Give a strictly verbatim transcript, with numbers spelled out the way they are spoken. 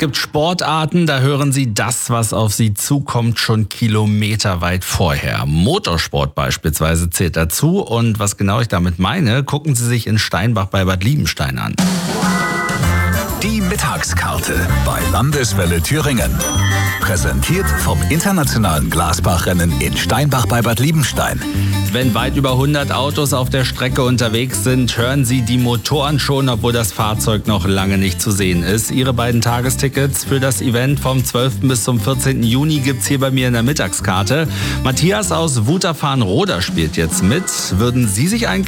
gibt Sportarten, da hören Sie das, was auf Sie zukommt, schon kilometerweit vorher. Motorsport beispielsweise zählt dazu. Und was genau ich damit meine, gucken Sie sich in Steinbach bei Bad Liebenstein an. Die Mittagskarte bei Landeswelle Thüringen. Präsentiert vom internationalen Glasbachrennen in Steinbach bei Bad Liebenstein. Wenn weit über hundert Autos auf der Strecke unterwegs sind, hören Sie die Motoren schon, obwohl das Fahrzeug noch lange nicht zu sehen ist. Ihre beiden Tagestickets für das Event vom zwölften bis zum vierzehnten Juni gibt's hier bei mir in der Mittagskarte. Matthias aus Wutterfahren-Roda spielt jetzt mit. Würden Sie sich eigentlich